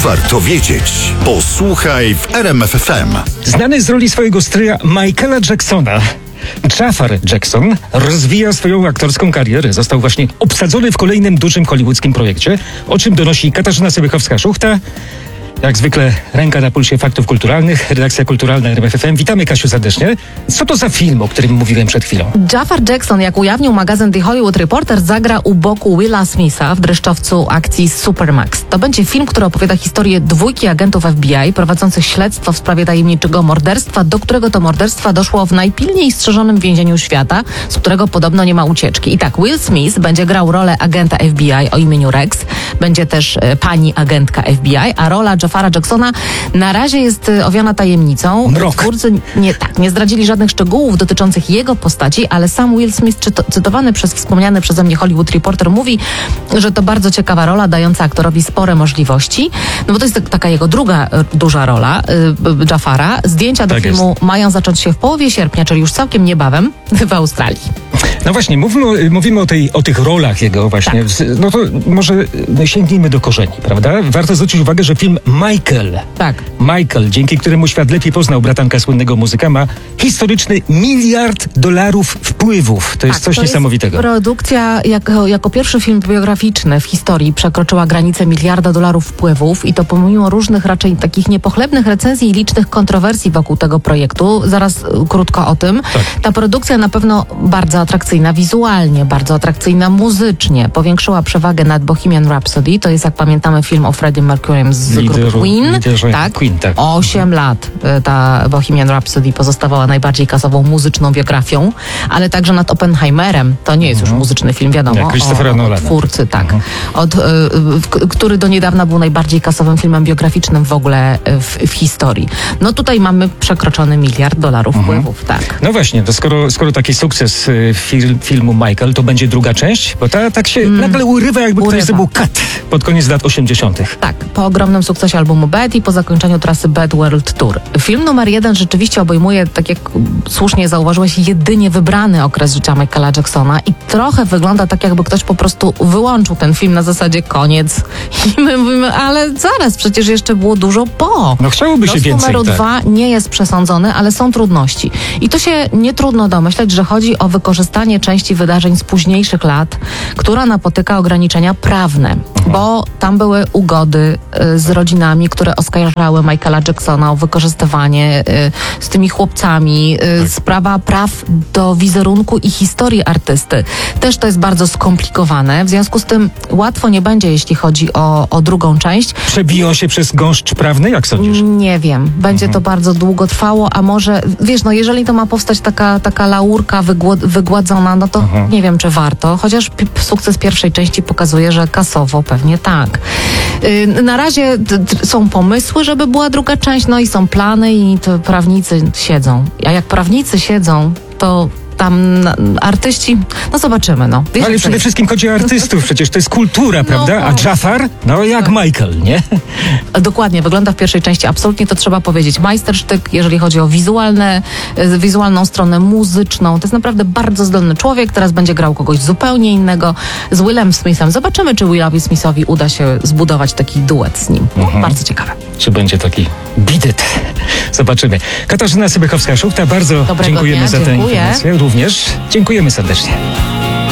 warto wiedzieć. Posłuchaj w RMF FM. Znany z roli swojego stryja Michaela Jacksona, Jafar Jackson rozwija swoją aktorską karierę. Został właśnie obsadzony w kolejnym dużym hollywoodzkim projekcie, o czym donosi Katarzyna Sobiechowska-Szuchta. Jak zwykle ręka na pulsie faktów kulturalnych, redakcja kulturalna RMF FM. Witamy, Kasiu, serdecznie. Co to za film, o którym mówiłem przed chwilą? Jafar Jackson, jak ujawnił magazyn The Hollywood Reporter, zagra u boku Willa Smitha w dreszczowcu akcji Supermax. To będzie film, który opowiada historię dwójki agentów FBI prowadzących śledztwo w sprawie tajemniczego morderstwa, do którego to morderstwa doszło w najpilniej strzeżonym więzieniu świata, z którego podobno nie ma ucieczki. I tak, Will Smith będzie grał rolę agenta FBI o imieniu Rex. Będzie też pani agentka FBI, a rola Jafara Jacksona na razie jest owiana tajemnicą. Mrok. Twórcy nie zdradzili żadnych szczegółów dotyczących jego postaci, ale sam Will Smith, cytowany przez wspomniany przeze mnie Hollywood Reporter, mówi, że to bardzo ciekawa rola, dająca aktorowi spore możliwości. No bo to jest taka jego druga duża rola, Jafara. Zdjęcia do filmu mają zacząć się w połowie sierpnia, czyli już całkiem niebawem w Australii. No właśnie, mówimy o tych rolach jego właśnie. Tak. No to może sięgnijmy do korzeni, prawda? Warto zwrócić uwagę, że film Michael, dzięki któremu świat lepiej poznał bratanka słynnego muzyka, ma historyczny $1 miliard wpływów. To jest coś niesamowitego. Produkcja jako pierwszy film biograficzny w historii przekroczyła granicę $1 miliarda wpływów i to pomimo różnych raczej takich niepochlebnych recenzji i licznych kontrowersji wokół tego projektu. Zaraz krótko o tym. Tak. Ta produkcja na pewno bardzo atrakcyjna wizualnie, bardzo atrakcyjna muzycznie. Powiększyła przewagę nad Bohemian Rhapsody. To jest, jak pamiętamy, film o Freddie Mercurym z grupy Queen. Queen, tak. 8 lat ta Bohemian Rhapsody pozostawała najbardziej kasową muzyczną biografią, ale także nad Oppenheimerem. To nie jest już muzyczny film, wiadomo. Christophera Nolana. Twórcy, tak. Który do niedawna był najbardziej kasowym filmem biograficznym w ogóle w historii. No tutaj mamy przekroczony $1 miliard wpływów, tak. No właśnie, to skoro taki sukces filmu Michael, to będzie druga część? Bo ta tak się nagle urywa, jakby ktoś zrobił cut pod koniec lat 80. Tak, po ogromnym sukcesie albumu Bad i po zakończeniu trasy Bad World Tour. Film numer 1 rzeczywiście obejmuje, tak jak słusznie zauważyłeś, jedynie wybrany okres życia Michaela Jacksona i trochę wygląda tak, jakby ktoś po prostu wyłączył ten film na zasadzie koniec. I my mówimy, ale zaraz, przecież jeszcze było dużo po. No chciałoby się więcej. Numeru 2 nie jest przesądzony, ale są trudności. I to się nie trudno domyśleć, że chodzi o wykorzystanie części wydarzeń z późniejszych lat, która napotyka ograniczenia prawne, bo tam były ugody z rodzinami, które oskarżały Michaela Jacksona o wykorzystywanie z tymi chłopcami, sprawa praw do wizerunku i historii artysty. Też to jest bardzo skomplikowane, w związku z tym łatwo nie będzie, jeśli chodzi o drugą część. Przebiją się przez gąszcz prawny, jak sądzisz? Nie wiem. Będzie to bardzo długo trwało, a może, wiesz, no jeżeli to ma powstać taka laurka wygładzona, no to nie wiem, czy warto. Chociaż sukces pierwszej części pokazuje, że kasowo pewnie tak. Na razie są pomysły, żeby była druga część, no i są plany i to prawnicy siedzą. A jak prawnicy siedzą, to tam artyści, no zobaczymy, no. Wiesz, ale przede wszystkim chodzi o artystów, przecież to jest kultura, prawda? A Jafar? No jak Michael, nie? Dokładnie, wygląda w pierwszej części absolutnie, to trzeba powiedzieć, majstersztyk, jeżeli chodzi o wizualną stronę muzyczną. To jest naprawdę bardzo zdolny człowiek, teraz będzie grał kogoś zupełnie innego z Willem Smithem. Zobaczymy, czy Willowi Smithowi uda się zbudować taki duet z nim. Bardzo ciekawe. Czy będzie taki beat it? Zobaczymy. Katarzyna Sobiechowska-Szuchta, bardzo dziękujemy za tę informację. Również dziękujemy serdecznie.